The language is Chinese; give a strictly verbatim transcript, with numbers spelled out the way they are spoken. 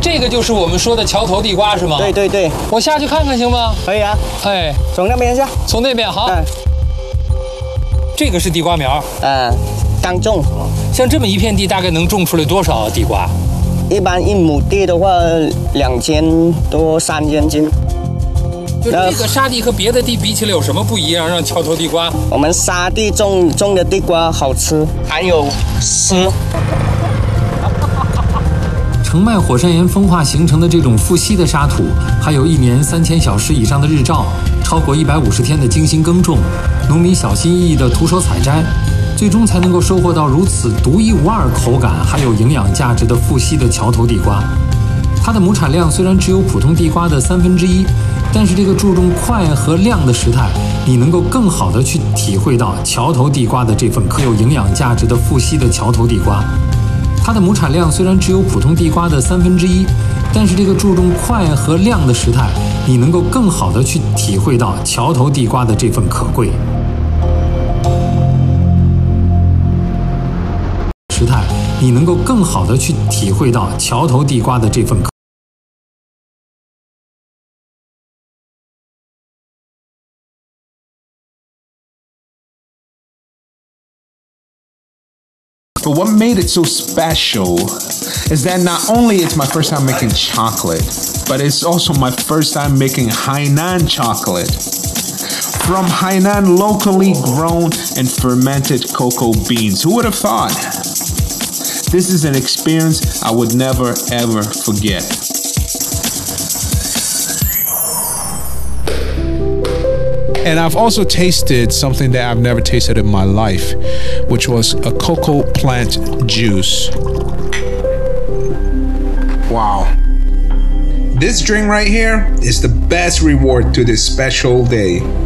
这个就是我们说的桥头地瓜是吗？ 对对对， 我下去看看行吗？ 可以啊。 哎， 从那边下。 从那边好。 嗯。 这个是地瓜苗。 呃，刚种。 像这么一片地，大概能种出来多少地瓜？ 一般一亩地的话，两千多三千斤。 就这个沙地和别的地比起来有什么不一样？让桥头地瓜， 我们沙地种种的地瓜好吃，还有湿。 澄迈火山岩风化形成的这种富硒的沙土，还有一年三千小时以上的日照，超过一百五十天的精心耕种，农民小心翼翼的徒手采摘，最终才能够收获到如此独一无二口感还有营养价值的富硒的桥头地瓜。它的亩产量虽然只有普通地瓜的三分之一，但是这个注重快和量的时态，你能够更好的去体会到桥头地瓜的这份可有营养价值的富硒的桥头地瓜。它的亩产量虽然只有普通地瓜的三分之一，但是这个注重快和量的时态，你能够更好的去体会到桥头地瓜的这份可贵。时态，你能够更好的去体会到桥头地瓜的这份可贵。 But what made it so special is that not only it's my first time making chocolate, but it's also my first time making Hainan chocolate. From Hainan locally grown and fermented cocoa beans. Who would have thought? This is an experience I would never ever forget. And I've also tasted something that I've never tasted in my life, which was a cocoa plant juice. Wow. This drink right here is the best reward to this special day.